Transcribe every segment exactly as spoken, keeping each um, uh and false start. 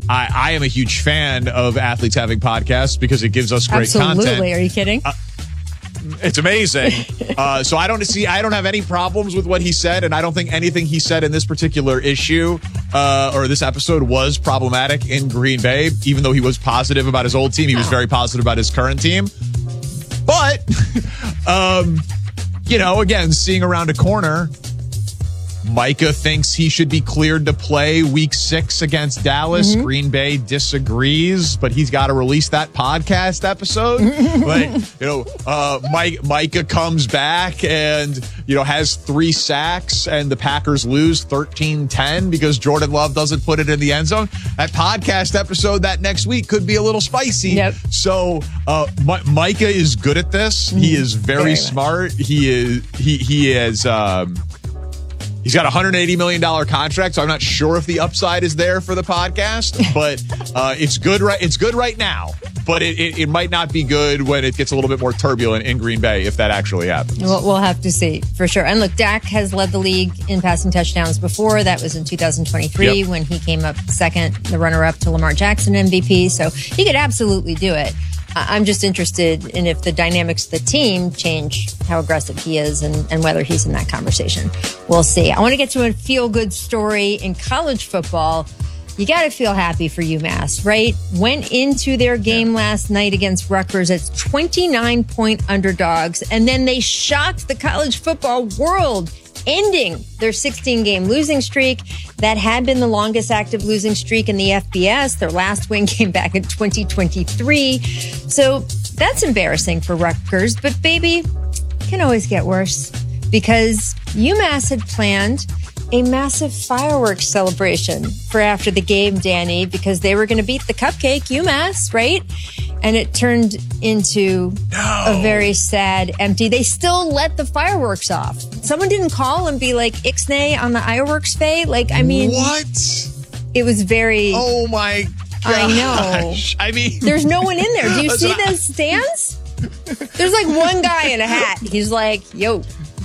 I, I am a huge fan of athletes having podcasts because it gives us great Absolutely. content. Are you kidding? Uh, It's amazing. Uh, so I don't see, I don't have any problems with what he said, and I don't think anything he said in this particular issue uh, or this episode was problematic in Green Bay. Even though he was positive about his old team, he was very positive about his current team. But, um, you know, again, seeing around a corner, Micah thinks he should be cleared to play week six against Dallas. Mm-hmm. Green Bay disagrees, but he's got to release that podcast episode. But, you know, uh, Mike, Micah comes back and, you know, has three sacks and the Packers lose thirteen ten because Jordan Love doesn't put it in the end zone. That podcast episode that next week could be a little spicy. Yep. So uh, M- Micah is good at this. Mm-hmm. He is very, very smart. Much. He is, he, he is, um, He's got a one hundred eighty million dollars contract, so I'm not sure if the upside is there for the podcast, but uh, it's good right It's good right now, but it, it, it might not be good when it gets a little bit more turbulent in Green Bay if that actually happens. We'll, we'll have to see, for sure. And look, Dak has led the league in passing touchdowns before. That was in two thousand twenty-three yep. when he came up second, the runner-up to Lamar Jackson M V P, so he could absolutely do it. I'm just interested in if the dynamics of the team change how aggressive he is and, and whether he's in that conversation. We'll see. I want to get to a feel-good story in college football. You got to feel happy for UMass, right? Went into their game last night against Rutgers as twenty-nine point underdogs, and then they shocked the college football world, ending their sixteen game losing streak. That had been the longest active losing streak in the F B S. Their last win came back in twenty twenty-three. So that's embarrassing for Rutgers, but baby, it can always get worse because UMass had planned a massive fireworks celebration for after the game, Danny, because they were going to beat the cupcake, UMass, right? And it turned into no. a very sad, empty. They still let the fireworks off. Someone didn't call and be like, Ixnay on the fireworks fay. Like, I mean, what? It was very. Oh my gosh. I know. I mean, there's no one in there. Do you see those stands? There's like one guy in a hat. He's like, yo.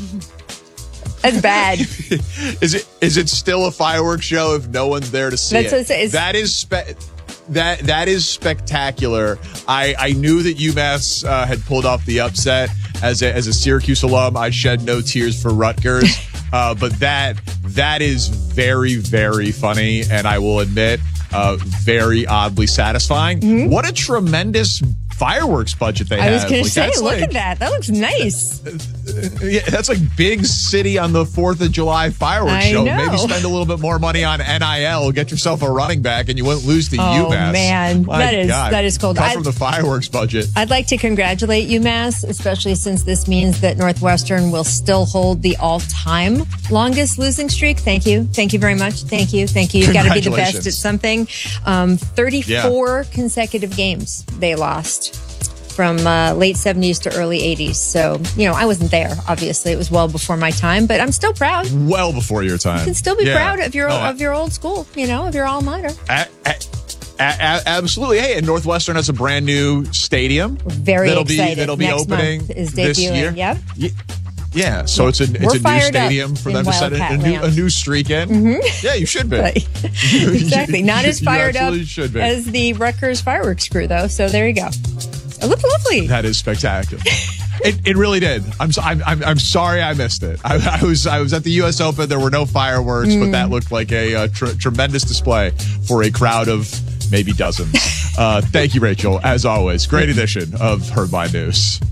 That's bad. Is it is it still a fireworks show if no one's there to see That's it? What it is. That is spe- that that is spectacular. I, I knew that UMass uh, had pulled off the upset. As a, as a Syracuse alum, I shed no tears for Rutgers. uh, but that that is very, very funny, and I will admit, uh, very oddly satisfying. Mm-hmm. What a tremendous fireworks budget they I have. was going like, to say, look like, at that. That looks nice. Yeah, that's like big city on the fourth of July fireworks I show. know. Maybe spend a little bit more money on N I L, get yourself a running back, and you wouldn't lose to oh, UMass. Man, My that is God. that is cold. Cut I'd, from the fireworks budget. I'd like to congratulate UMass, especially since this means that Northwestern will still hold the all-time longest losing streak. Thank you. Thank you very much. Thank you. Thank you. You've got to be the best at something. Um, thirty-four yeah. consecutive games they lost from uh, late seventies to early eighties. So, you know, I wasn't there, obviously. It was well before my time, but I'm still proud. Well before your time. You can still be yeah. proud of your oh, of your old school, you know, of your alma mater. A- a- a- absolutely. Hey, and Northwestern has a brand new stadium. Very that'll excited. Be, that'll be Next opening month is this debuting. year. Yep. Yeah. Yeah, so it's a it's We're a new stadium for them to set a, a, new, a new streak in. Mm-hmm. Yeah, you should be. Exactly. Not as fired up should be. as the Rutgers fireworks crew, though. So there you go. It looked lovely. That is spectacular. It, it really did. I'm, I'm I'm I'm sorry I missed it. I, I was I was at the U S Open. There were no fireworks, mm. but that looked like a, a tr- tremendous display for a crowd of maybe dozens. Uh, thank you, Rachel. As always, great edition of Herd Line News.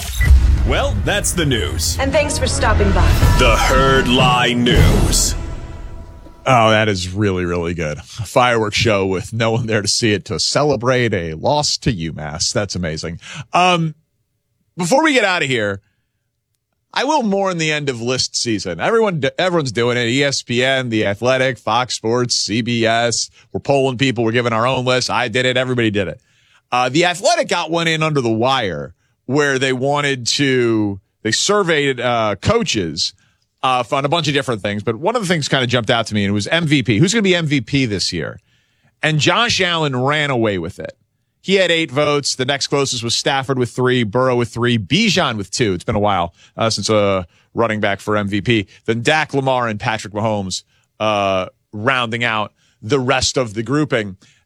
Well, that's the news. And thanks for stopping by. The Herd Line News. Oh, that is really, really good. A fireworks show with no one there to see it to celebrate a loss to UMass. That's amazing. Um, before we get out of here, I will mourn the end of list season. Everyone, everyone's doing it. E S P N, The Athletic, Fox Sports, C B S. We're polling people. We're giving our own list. I did it. Everybody did it. Uh, The Athletic got one in under the wire where they wanted to, they surveyed, uh, coaches, uh, on a bunch of different things. But one of the things kind of jumped out to me, and it was M V P. Who's going to be M V P this year? And Josh Allen ran away with it. He had eight votes. The next closest was Stafford with three, Burrow with three, Bijan with two. It's been a while, uh, since a running back for M V P. Then Dak, Lamar, and Patrick Mahomes, uh, rounding out the rest of the grouping.